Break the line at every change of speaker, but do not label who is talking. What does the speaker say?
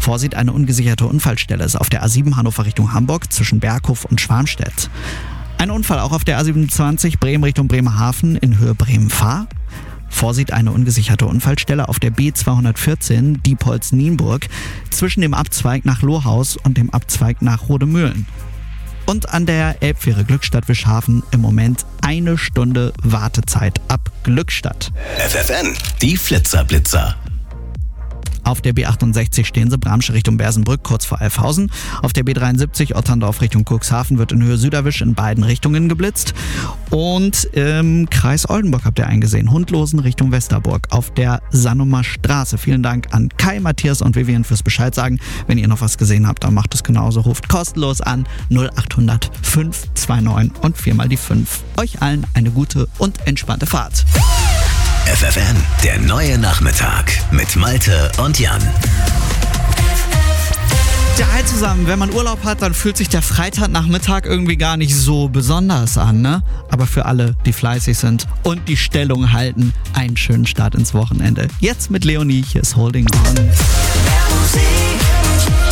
vorsieht eine ungesicherte Unfallstelle. Ist auf der A7 Hannover Richtung Hamburg zwischen Berghof und Schwarmstedt. Ein Unfall auch auf der A27 Bremen Richtung Bremerhaven in Höhe Bremen-Fahr. Vorsieht eine ungesicherte Unfallstelle auf der B214 Diepholz-Nienburg zwischen dem Abzweig nach Lohaus und dem Abzweig nach Rodemühlen. Und an der Elbfähre Glückstadt-Wischhafen im Moment 1 Stunde Wartezeit ab Glückstadt.
FFN, die Flitzer-Blitzer.
Auf der B68 stehen sie, Bramsche Richtung Bersenbrück, kurz vor Alfhausen. Auf der B73 Otterndorf Richtung Cuxhaven wird in Höhe Süderwisch in beiden Richtungen geblitzt. Und im Kreis Oldenburg habt ihr eingesehen, Hundlosen Richtung Westerburg auf der Sannumer Straße. Vielen Dank an Kai, Matthias und Vivian fürs Bescheid sagen. Wenn ihr noch was gesehen habt, dann macht es genauso. Ruft kostenlos an 0800 529 und 4 mal die 5. Euch allen eine gute und entspannte Fahrt.
FFN, der neue Nachmittag mit Malte und Jan.
Ja, hi zusammen. Wenn man Urlaub hat, dann fühlt sich der Freitagnachmittag irgendwie gar nicht so besonders an, ne? Aber für alle, die fleißig sind und die Stellung halten, einen schönen Start ins Wochenende. Jetzt mit Leonie, hier ist Holding On.
Musik.